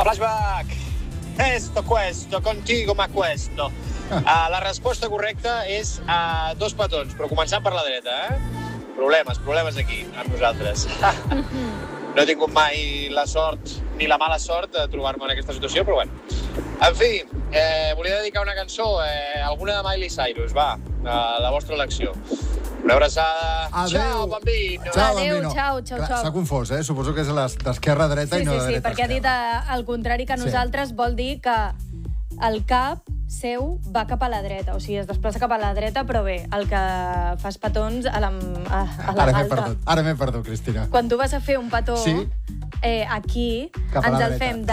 Flashback! Questo, contigo ma questo. La resposta correcta és dos petons, però començant per la dreta, Problemes aquí, amb nosaltres. No he tingut mai la sort ni la mala sort de trobar-me en aquesta situació, però bueno. En fi, volia dedicar una cançó, alguna de Miley Cyrus, va, la vostra elecció. Una abraçada. Adéu. Ciao, bambino. Ciao, Adéu, bambino. ciao. Clar, s'ha confós, Suposo que és d'esquerra a dreta i no de dreta a perquè ha dit al contrari que nosaltres, vol dir que el cap seu va cap a la dreta, o sigui, es desplaça cap a la dreta, però bé, el que fas petons a la galta. Ara m'he perdut, Cristina. Quan tu vas a fer un petó Sí. aquí, Cap a la ens el dreta. fem